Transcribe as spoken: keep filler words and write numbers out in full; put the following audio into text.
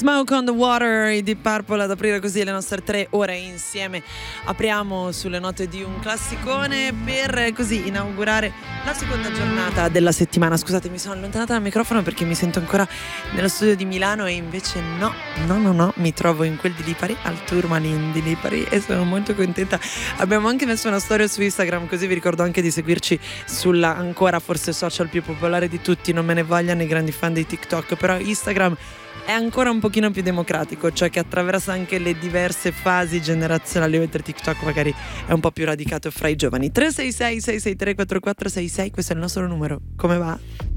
Smoke on the Water, i Deep Purple, ad aprire così le nostre tre ore insieme. Apriamo sulle note di un classicone per così inaugurare la seconda giornata della settimana. Scusate, mi sono allontanata dal microfono perché mi sento ancora nello studio di Milano e invece no, no, no, no, mi trovo in quel di Lipari, al Tourmaline di Lipari, e sono molto contenta. Abbiamo anche messo una storia su Instagram, così vi ricordo anche di seguirci sulla ancora forse social più popolare di tutti, non me ne vogliano i grandi fan di TikTok, però Instagram è ancora un pochino più democratico, cioè che attraversa anche le diverse fasi generazionali, mentre TikTok magari è un po' più radicato fra i giovani. Tre sei sei sei sei tre quattro quattro sei sei, questo è il nostro numero. Come va?